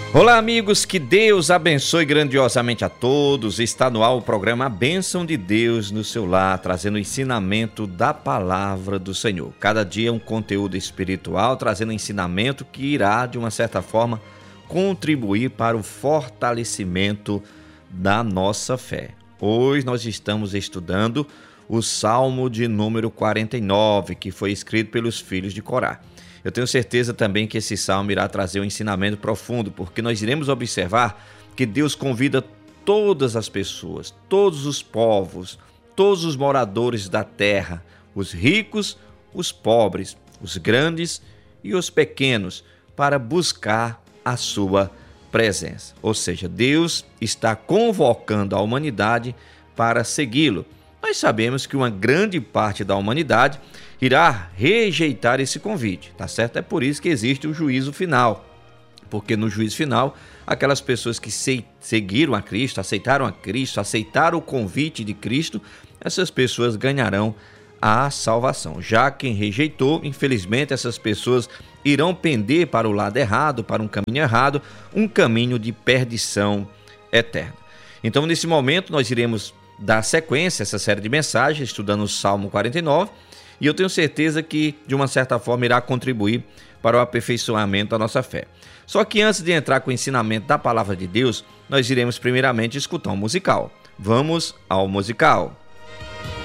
Olá, amigos, que Deus abençoe grandiosamente a todos. Está no ar o programa A Bênção de Deus no seu lar, trazendo o ensinamento da palavra do Senhor. Cada dia um conteúdo espiritual, trazendo ensinamento que irá, de uma certa forma, contribuir para o fortalecimento da nossa fé. Hoje nós estamos estudando o Salmo de número 49, que foi escrito pelos filhos de Corá. Eu tenho certeza também que esse salmo irá trazer um ensinamento profundo, porque nós iremos observar que Deus convida todas as pessoas, todos os povos, todos os moradores da terra, os ricos, os pobres, os grandes e os pequenos, para buscar a sua presença. Ou seja, Deus está convocando a humanidade para segui-lo. Nós sabemos que uma grande parte da humanidade irá rejeitar esse convite, tá certo? É por isso que existe o juízo final, porque no juízo final, aquelas pessoas que seguiram a Cristo, aceitaram o convite de Cristo, essas pessoas ganharão a salvação. Já quem rejeitou, infelizmente, essas pessoas irão pender para o lado errado, para um caminho errado, um caminho de perdição eterna. Então, nesse momento, nós iremos dar sequência a essa série de mensagens, estudando o Salmo 49, e eu tenho certeza que, de uma certa forma, irá contribuir para o aperfeiçoamento da nossa fé. Só que antes de entrar com o ensinamento da Palavra de Deus, nós iremos primeiramente escutar um musical. Vamos ao musical.